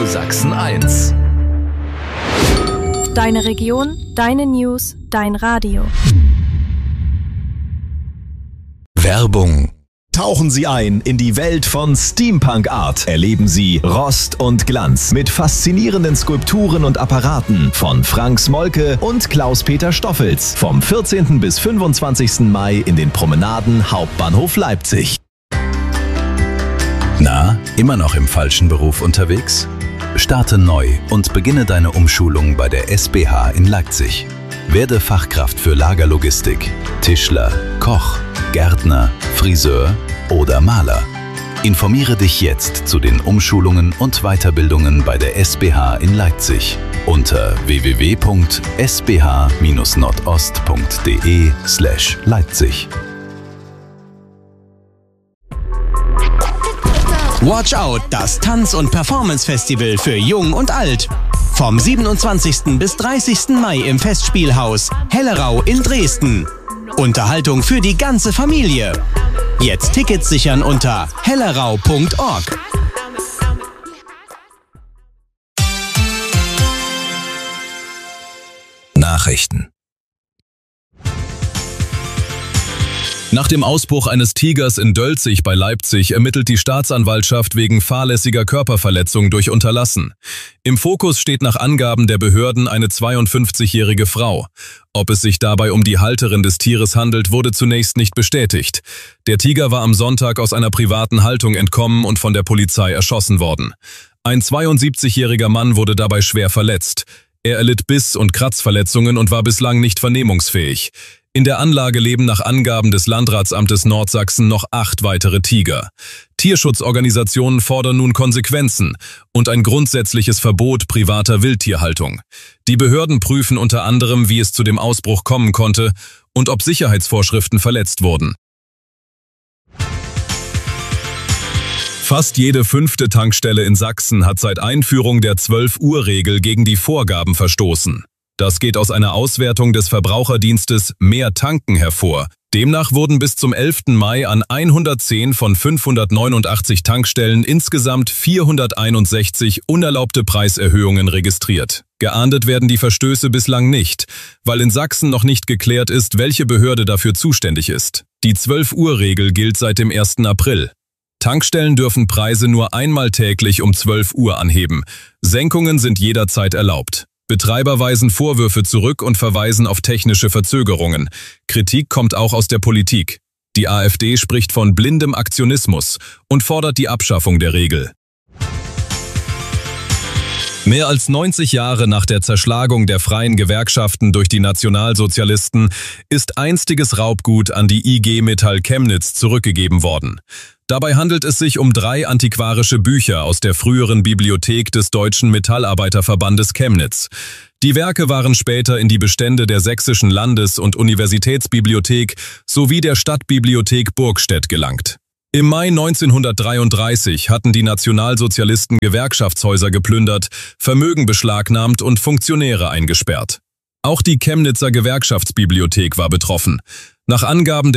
Sachsen 1. Deine Region, deine News, dein Radio. Werbung. Tauchen Sie ein in die Welt von Steampunk Art. Erleben Sie Rost und Glanz mit faszinierenden Skulpturen und Apparaten von Frank Smolke und Klaus-Peter Stoffels vom 14. bis 25. Mai in den Promenaden Hauptbahnhof Leipzig. Na, immer noch im falschen Beruf unterwegs? Starte neu und beginne deine Umschulung bei der SBH in Leipzig. Werde Fachkraft für Lagerlogistik, Tischler, Koch, Gärtner, Friseur oder Maler. Informiere dich jetzt zu den Umschulungen und Weiterbildungen bei der SBH in Leipzig unter www.sbh-nordost.de/Leipzig. Watch Out, das Tanz- und Performance-Festival für Jung und Alt. Vom 27. bis 30. Mai im Festspielhaus Hellerau in Dresden. Unterhaltung für die ganze Familie. Jetzt Tickets sichern unter hellerau.org. Nachrichten. Nach dem Ausbruch eines Tigers in Dölzig bei Leipzig ermittelt die Staatsanwaltschaft wegen fahrlässiger Körperverletzung durch Unterlassen. Im Fokus steht nach Angaben der Behörden eine 52-jährige Frau. Ob es sich dabei um die Halterin des Tieres handelt, wurde zunächst nicht bestätigt. Der Tiger war am Sonntag aus einer privaten Haltung entkommen und von der Polizei erschossen worden. Ein 72-jähriger Mann wurde dabei schwer verletzt. Er erlitt Biss- und Kratzverletzungen und war bislang nicht vernehmungsfähig. In der Anlage leben nach Angaben des Landratsamtes Nordsachsen noch 8 weitere Tiger. Tierschutzorganisationen fordern nun Konsequenzen und ein grundsätzliches Verbot privater Wildtierhaltung. Die Behörden prüfen unter anderem, wie es zu dem Ausbruch kommen konnte und ob Sicherheitsvorschriften verletzt wurden. Fast jede 5. Tankstelle in Sachsen hat seit Einführung der 12-Uhr-Regel gegen die Vorgaben verstoßen. Das geht aus einer Auswertung des Verbraucherdienstes Mehr Tanken hervor. Demnach wurden bis zum 11. Mai an 110 von 589 Tankstellen insgesamt 461 unerlaubte Preiserhöhungen registriert. Geahndet werden die Verstöße bislang nicht, weil in Sachsen noch nicht geklärt ist, welche Behörde dafür zuständig ist. Die 12-Uhr-Regel gilt seit dem 1. April. Tankstellen dürfen Preise nur einmal täglich um 12 Uhr anheben. Senkungen sind jederzeit erlaubt. Betreiber weisen Vorwürfe zurück und verweisen auf technische Verzögerungen. Kritik kommt auch aus der Politik. Die AfD spricht von blindem Aktionismus und fordert die Abschaffung der Regel. Mehr als 90 Jahre nach der Zerschlagung der freien Gewerkschaften durch die Nationalsozialisten ist einstiges Raubgut an die IG Metall Chemnitz zurückgegeben worden. Dabei handelt es sich um 3 antiquarische Bücher aus der früheren Bibliothek des Deutschen Metallarbeiterverbandes Chemnitz. Die Werke waren später in die Bestände der Sächsischen Landes- und Universitätsbibliothek sowie der Stadtbibliothek Burgstedt gelangt. Im Mai 1933 hatten die Nationalsozialisten Gewerkschaftshäuser geplündert, Vermögen beschlagnahmt und Funktionäre eingesperrt. Auch die Chemnitzer Gewerkschaftsbibliothek war betroffen. Nach Angaben